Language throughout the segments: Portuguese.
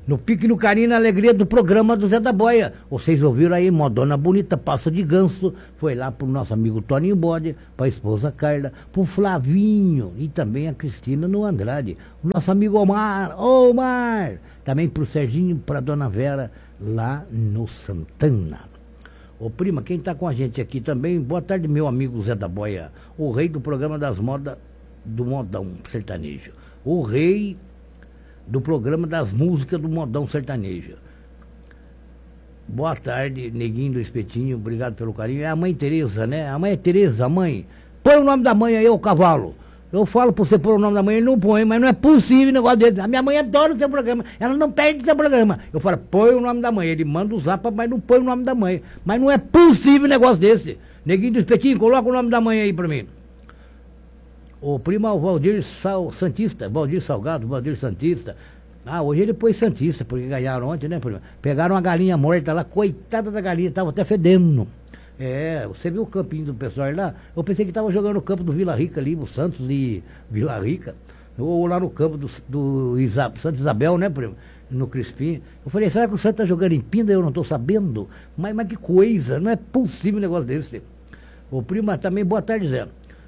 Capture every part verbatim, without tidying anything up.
No pique, no carinho e na alegria do programa do Zé da Boia. Vocês ouviram aí, Modona Bonita, Passa de Ganso. Foi lá pro nosso amigo Toninho Bode, pra esposa Carla, pro Flavinho e também a Cristina no Andrade. O nosso amigo Omar, Omar. Também pro Serginho, pra Dona Vera, lá no Santana. Ô prima, quem tá com a gente aqui também, boa tarde, meu amigo Zé da Boia, o rei do programa das modas do modão sertanejo. O rei do programa das músicas do modão sertanejo. Boa tarde, neguinho do Espetinho, obrigado pelo carinho. É a mãe Tereza, né? A mãe é Tereza, mãe. Põe o nome da mãe aí, ô cavalo. Eu falo pra você pôr o nome da mãe, ele não põe, mas não é possível o negócio dele. A minha mãe adora o seu programa, ela não perde o seu programa. Eu falo, põe o nome da mãe. Ele manda o zap, mas não põe o nome da mãe. Mas não é possível o negócio desse. Neguinho do Espetinho, coloca o nome da mãe aí pra mim. O primo é o Valdir Sal, Santista, Valdir Salgado, Valdir Santista. Ah, hoje ele pôs Santista, porque ganharam ontem, né, primo? Pegaram uma galinha morta lá, coitada da galinha, tava até fedendo. É, você viu o campinho do pessoal lá? Eu pensei que tava jogando no campo do Vila Rica ali, o Santos e Vila Rica. Ou lá no campo do, do Isa, Santa Isabel, né, primo? No Crispim. Eu falei, será que o Santos tá jogando em Pinda? Eu não tô sabendo. Mas, mas que coisa, não é possível um negócio desse. O primo também, boa tarde, Zé.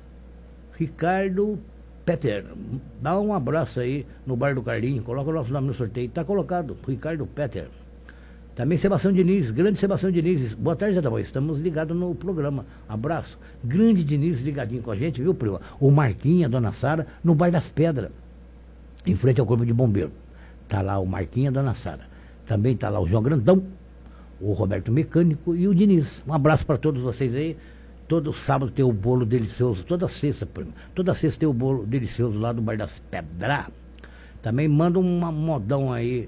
Ricardo Peter, dá um abraço aí no bar do Carlinho, coloca o nosso nome no sorteio, tá colocado, Ricardo Peter. Também Sebastião Diniz, grande Sebastião Diniz, boa tarde, Zé da Boia, estamos ligados no programa, abraço, grande Diniz ligadinho com a gente, viu, prima? O Marquinha, a Dona Sara, no bar das Pedras, em frente ao Corpo de Bombeiro, tá lá o Marquinha, a Dona Sara, também tá lá o João Grandão, o Roberto Mecânico e o Diniz, um abraço para todos vocês aí. Todo sábado tem o bolo delicioso, toda sexta, prima. Toda sexta tem o bolo delicioso lá do Bar das Pedras. Também manda um modão aí.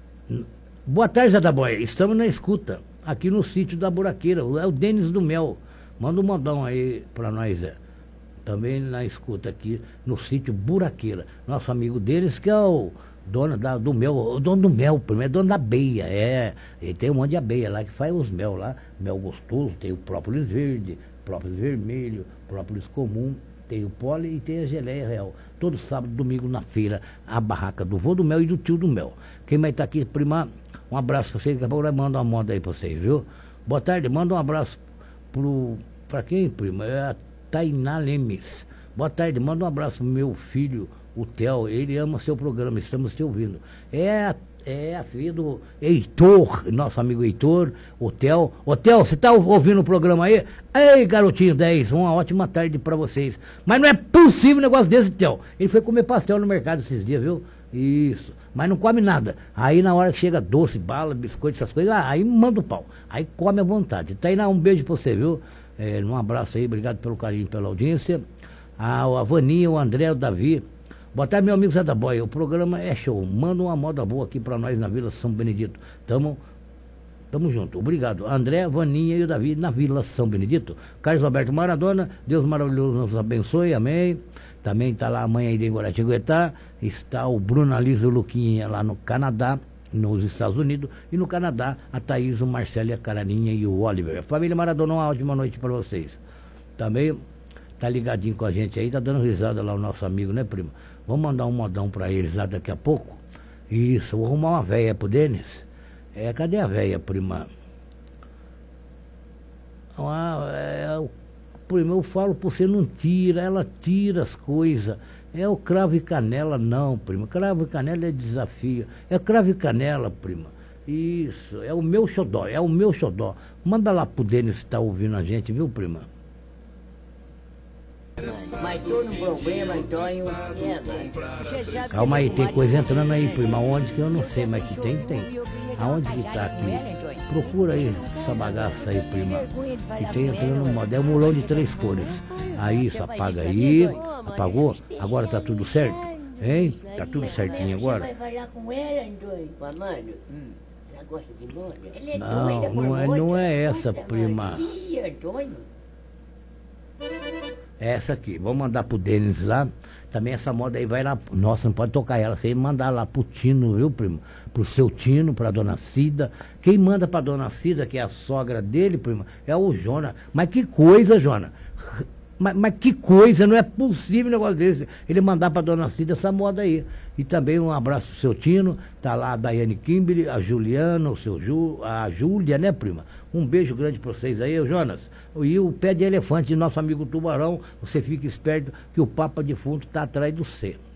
Boa tarde, Zé da Boia. Estamos na escuta, aqui no sítio da Buraqueira. É o Denis do Mel. Manda um modão aí pra nós, Zé. Também na escuta aqui no sítio Buraqueira. Nosso amigo Denis, que é o dono da, do mel, o dono do mel, primeiro é dono da abeia, é. Ele tem um monte de abeia lá que faz os mel lá. Mel gostoso, tem o própolis verde, própolis vermelho, própolis comum, tem o pólen e tem a geleia real. Todo sábado, domingo na feira, a barraca do vô do mel e do tio do mel. Quem vai estar aqui, prima, um abraço pra vocês, daqui a pouco manda uma moda aí pra vocês, viu? Boa tarde, manda um abraço pro, pra quem, prima? É a Tainá Lemes. Boa tarde, manda um abraço pro meu filho, o Theo, ele ama seu programa, estamos te ouvindo. É a É a filha do Heitor, nosso amigo Heitor, o Theo. Ô Theo, você tá ouvindo o programa aí? Ei, garotinho dez, uma ótima tarde pra vocês. Mas não é possível um negócio desse, Theo. Ele foi comer pastel no mercado esses dias, viu? Isso. Mas não come nada. Aí na hora que chega doce, bala, biscoito, essas coisas, aí manda o pau. Aí come à vontade. Tá aí, um beijo pra você, viu? É, um abraço aí, obrigado pelo carinho, pela audiência. A, a Vaninha, o André, o Davi. Boa tarde, meu amigo Zé da Boia. O programa é show. Manda uma moda boa aqui pra nós na Vila São Benedito. Tamo, tamo junto. Obrigado. André, Vaninha e o Davi na Vila São Benedito. Carlos Alberto Maradona, Deus maravilhoso nos abençoe. Amém. Também tá lá a mãe aí de Guaratinguetá. Está o Bruno Aliso e o Luquinha lá no Canadá, nos Estados Unidos. E no Canadá, a Thaís, o Marcelo, a Caraninha e o Oliver. Família Maradona, uma ótima noite pra vocês. Também tá ligadinho com a gente aí, tá dando risada lá o nosso amigo, né, primo? Vamos mandar um modão pra eles lá daqui a pouco. Isso, vou arrumar uma véia pro Denis. É, cadê a véia, prima? Ah, é, o prima, eu falo pra você, não tira, ela tira as coisas. É o cravo e canela, não, prima. Cravo e canela é desafio. É cravo e canela, prima. Isso, é o meu xodó, é o meu xodó. Manda lá pro Denis que tá ouvindo a gente, viu, prima? Mas tô no problema, Antônio. É, calma aí, tem coisa entrando aí, prima. Onde que eu não sei, mas que tem, tem. Aonde que tá aqui? Procura aí essa bagaça aí, prima. Que tem entrando no modo. É um mulão de três cores. Aí, isso, apaga aí. Apagou? Agora tá tudo certo? Hein? Tá tudo certinho agora? Vai falar com ela, Antônio? Com a Amanda? Ela gosta de moda? Não, não é, não é essa, prima. Ih, Antônio. Essa aqui, vamos mandar pro Denis lá. Também essa moda aí vai lá. Nossa, não pode tocar ela. Você mandar lá pro Tino, viu, primo? Pro seu Tino, pra dona Cida. Quem manda pra dona Cida, que é a sogra dele, prima, é o Jona. Mas que coisa, Jona. Mas, mas que coisa, não é possível um negócio desse. Ele mandar para dona Cida essa moda aí. E também um abraço pro seu Tino, tá lá a Daiane Kimberly, a Juliana, o seu Ju, a Júlia, né, prima? Um beijo grande para vocês aí, Jonas. E o pé de elefante de nosso amigo Tubarão, você fica esperto que o Papa Defunto tá atrás do C.